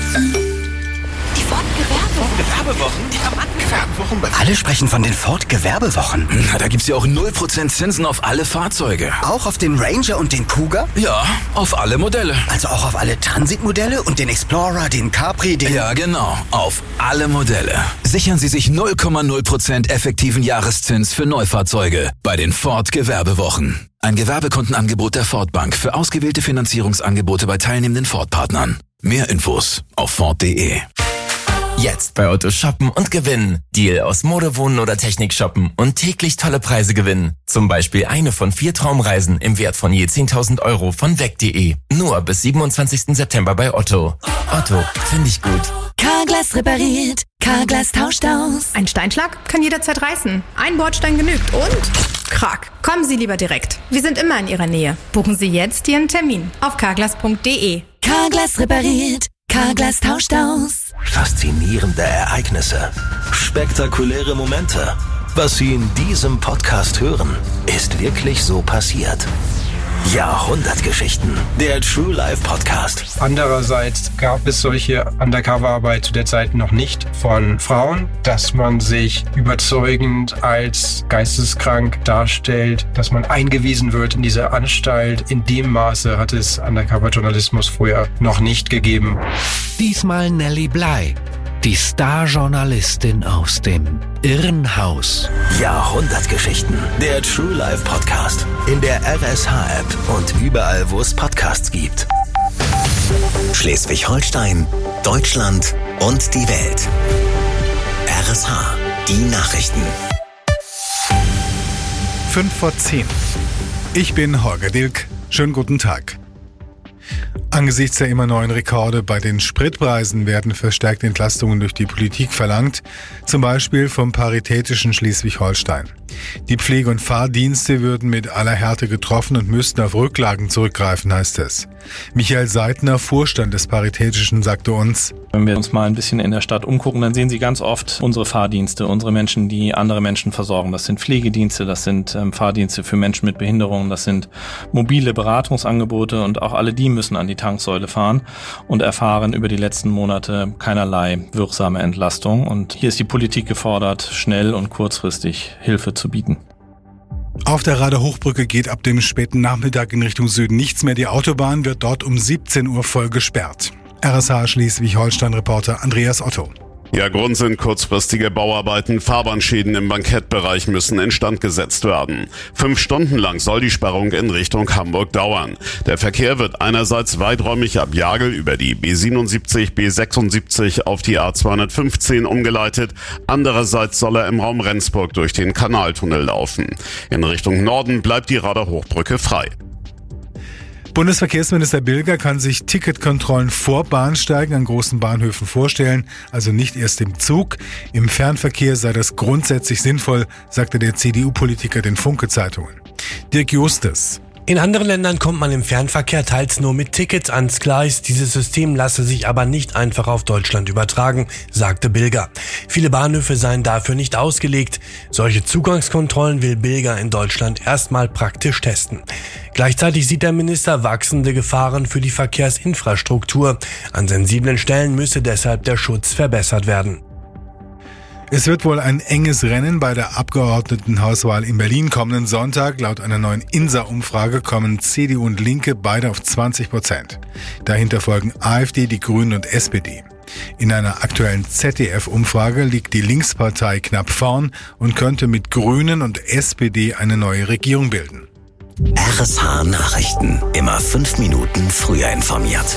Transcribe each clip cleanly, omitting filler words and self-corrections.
Die Ford-Gewerbewochen? Alle sprechen von den Ford-Gewerbewochen. Na, da gibt's ja auch 0% Zinsen auf alle Fahrzeuge. Auch auf den Ranger und den Cougar? Ja, auf alle Modelle. Also auch auf alle Transit-Modelle und den Explorer, den Capri, den... Ja, genau. Auf alle Modelle. Sichern Sie sich 0,0% effektiven Jahreszins für Neufahrzeuge bei den Ford-Gewerbewochen. Ein Gewerbekundenangebot der Ford Bank für ausgewählte Finanzierungsangebote bei teilnehmenden Ford-Partnern. Mehr Infos auf Ford.de. Jetzt bei Otto shoppen und gewinnen. Deal aus Mode, Wohnen oder Technik shoppen und täglich tolle Preise gewinnen. Zum Beispiel eine von 4 Traumreisen im Wert von je 10.000 Euro von weg.de. Nur bis 27. September bei Otto. Otto, finde ich gut. Carglass repariert, Carglass tauscht aus. Ein Steinschlag kann jederzeit reißen. Ein Bordstein genügt und... Krach. Kommen Sie lieber direkt. Wir sind immer in Ihrer Nähe. Buchen Sie jetzt Ihren Termin auf carglass.de. Carglass repariert, Carglass tauscht aus. Faszinierende Ereignisse, spektakuläre Momente. Was Sie in diesem Podcast hören, ist wirklich so passiert. Jahrhundertgeschichten, der True Life Podcast. Andererseits gab es solche Undercover-Arbeit zu der Zeit noch nicht von Frauen, dass man sich überzeugend als geisteskrank darstellt, dass man eingewiesen wird in diese Anstalt. In dem Maße hat es Undercover-Journalismus vorher noch nicht gegeben. Diesmal Nelly Bly, die Star-Journalistin aus dem Irrenhaus. Jahrhundertgeschichten, der True Life Podcast. In der RSH-App und überall, wo es Podcasts gibt. Schleswig-Holstein, Deutschland und die Welt. RSH, die Nachrichten. 5:10. Ich bin Holger Dilk. Schönen guten Tag. Angesichts der immer neuen Rekorde bei den Spritpreisen werden verstärkte Entlastungen durch die Politik verlangt, zum Beispiel vom Paritätischen Schleswig-Holstein. Die Pflege- und Fahrdienste würden mit aller Härte getroffen und müssten auf Rücklagen zurückgreifen, heißt es. Michael Seidner, Vorstand des Paritätischen, sagte uns: Wenn wir uns mal ein bisschen in der Stadt umgucken, dann sehen Sie ganz oft unsere Fahrdienste, unsere Menschen, die andere Menschen versorgen. Das sind Pflegedienste, das sind Fahrdienste für Menschen mit Behinderungen, das sind mobile Beratungsangebote und auch alle die müssen an die Tanksäule fahren und erfahren über die letzten Monate keinerlei wirksame Entlastung. Und hier ist die Politik gefordert, schnell und kurzfristig Hilfe zu bieten. Auf der Rader Hochbrücke geht ab dem späten Nachmittag in Richtung Süden nichts mehr. Die Autobahn wird dort um 17 Uhr voll gesperrt. RSH Schleswig-Holstein-Reporter Andreas Otto. Ja, Grund sind kurzfristige Bauarbeiten. Fahrbahnschäden im Bankettbereich müssen instand gesetzt werden. 5 Stunden lang soll die Sperrung in Richtung Hamburg dauern. Der Verkehr wird einerseits weiträumig ab Jagel über die B77, B76 auf die A215 umgeleitet. Andererseits soll er im Raum Rendsburg durch den Kanaltunnel laufen. In Richtung Norden bleibt die Rader Hochbrücke frei. Bundesverkehrsminister Bilger kann sich Ticketkontrollen vor Bahnsteigen an großen Bahnhöfen vorstellen, also nicht erst im Zug. Im Fernverkehr sei das grundsätzlich sinnvoll, sagte der CDU-Politiker den Funke-Zeitungen. Dirk Justus. In anderen Ländern kommt man im Fernverkehr teils nur mit Tickets ans Gleis. Dieses System lasse sich aber nicht einfach auf Deutschland übertragen, sagte Bilger. Viele Bahnhöfe seien dafür nicht ausgelegt. Solche Zugangskontrollen will Bilger in Deutschland erstmal praktisch testen. Gleichzeitig sieht der Minister wachsende Gefahren für die Verkehrsinfrastruktur. An sensiblen Stellen müsse deshalb der Schutz verbessert werden. Es wird wohl ein enges Rennen bei der Abgeordnetenhauswahl in Berlin kommenden Sonntag. Laut einer neuen INSA-Umfrage kommen CDU und Linke beide auf 20%. Dahinter folgen AfD, die Grünen und SPD. In einer aktuellen ZDF-Umfrage liegt die Linkspartei knapp vorn und könnte mit Grünen und SPD eine neue Regierung bilden. RSH Nachrichten. Immer 5 Minuten früher informiert.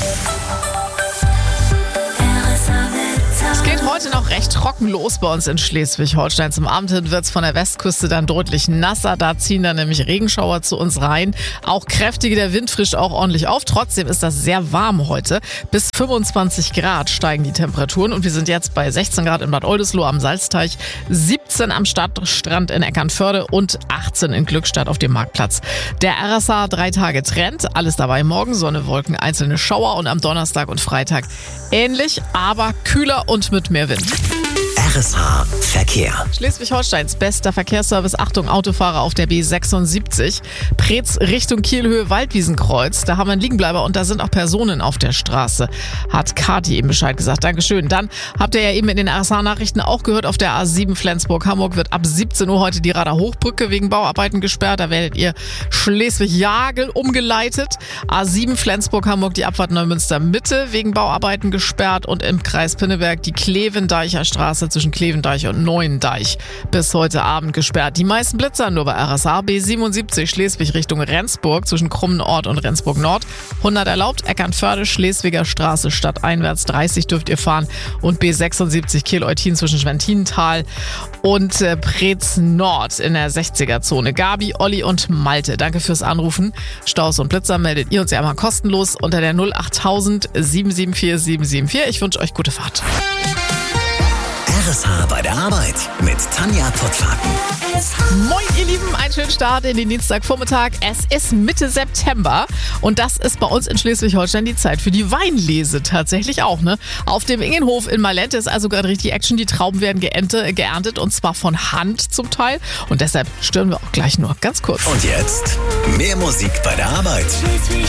Es geht heute noch recht trocken los bei uns in Schleswig-Holstein. Zum Abend hin wird es von der Westküste dann deutlich nasser. Da ziehen dann nämlich Regenschauer zu uns rein. Auch kräftige, der Wind frischt auch ordentlich auf. Trotzdem ist das sehr warm heute. Bis 25 Grad steigen die Temperaturen. Und wir sind jetzt bei 16 Grad in Bad Oldesloe am Salzteich, 17 am Stadtstrand in Eckernförde und 18 in Glückstadt auf dem Marktplatz. Der RSH 3-Tage-Trend. Alles dabei morgen. Sonne, Wolken, einzelne Schauer und am Donnerstag und Freitag ähnlich, aber kühler und mit mehr Wind. RSH Verkehr. Schleswig-Holsteins bester Verkehrsservice. Achtung, Autofahrer auf der B76. Preetz Richtung Kielhöhe Waldwiesenkreuz. Da haben wir einen Liegenbleiber und da sind auch Personen auf der Straße. Hat Kati eben Bescheid gesagt. Dankeschön. Dann habt ihr ja eben in den RSH-Nachrichten auch gehört, auf der A7 Flensburg-Hamburg wird ab 17 Uhr heute die Radar Hochbrücke wegen Bauarbeiten gesperrt. Da werdet ihr Schleswig-Jagel umgeleitet. A7 Flensburg-Hamburg die Abfahrt Neumünster Mitte wegen Bauarbeiten gesperrt und im Kreis Pinneberg die Klevendeicher Straße zwischen Klevendeich und Neuendeich bis heute Abend gesperrt. Die meisten Blitzer nur bei RSH. B77 Schleswig Richtung Rendsburg zwischen Krummenort und Rendsburg Nord. 100 erlaubt, Eckernförde, Schleswiger Straße stadteinwärts 30 dürft ihr fahren und B76 Kehl-Eutin zwischen Schwentinental und Preetz Nord in der 60er-Zone. Gabi, Olli und Malte, danke fürs Anrufen. Staus und Blitzer meldet ihr uns ja immer kostenlos unter der 08000 774 774. Ich wünsche euch gute Fahrt. RSH bei der Arbeit mit Tanja Pottwagen. Moin ihr Lieben, einen schönen Start in den Dienstagvormittag. Es ist Mitte September und das ist bei uns in Schleswig-Holstein die Zeit für die Weinlese tatsächlich auch. Ne? Auf dem Ingenhof in Malente ist also gerade richtig Action. Die Trauben werden geerntet und zwar von Hand zum Teil und deshalb stören wir auch gleich nur ganz kurz. Und jetzt mehr Musik bei der Arbeit.